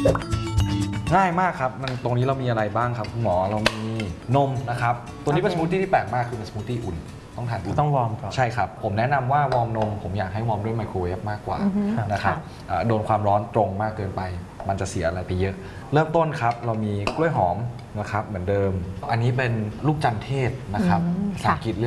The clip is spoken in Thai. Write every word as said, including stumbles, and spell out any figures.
ง่ายมากครับมันตรงนี้เรามีอะไรบ้างครับคุณหมอเรามีนมนะครับตัวนี้เป็นสมูทตี้ที่แปลกมากคือเป็นสมูทตี้อุ่นต้องทานอุ่นต้องวอร์มก่อนใช่ครับผมแนะนำว่าวอร์มนมผมอยากให้วอร์มด้วยไมโครเวฟมากกว่านะครับโดนความร้อนตรงมากเกินไปมันจะเสียอะไรไปเยอะเริ่มต้นครับเรามีกล้วยหอมนะครับเหมือนเดิมอันนี้เป็นลูกจันเทศนะครับภาษาอังกฤษเรียก